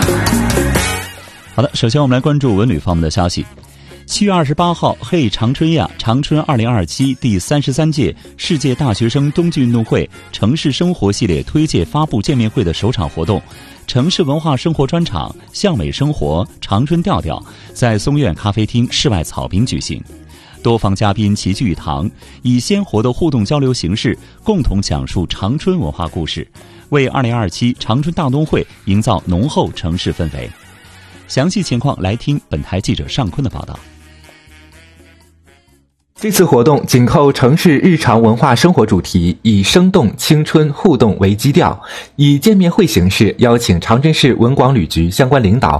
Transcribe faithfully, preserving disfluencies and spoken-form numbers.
好的，首先我们来关注文旅方面的消息。七月二十八号，嘿长春呀！长春二零二七第三十三届世界大学生冬季运动会城市生活系列推介发布见面会的首场活动，城市文化生活专场“向美生活长春调调”在松苑咖啡厅室外草坪举行。多方嘉宾齐聚一堂，以鲜活的互动交流形式，共同讲述长春文化故事，为二零二七长春大冬会营造浓厚城市氛围。详细情况来听本台记者尚坤的报道。 这次活动紧扣城市日常文化生活主题，以生动、青春、互动为基调，以见面会形式邀请长春市文广旅局相关领导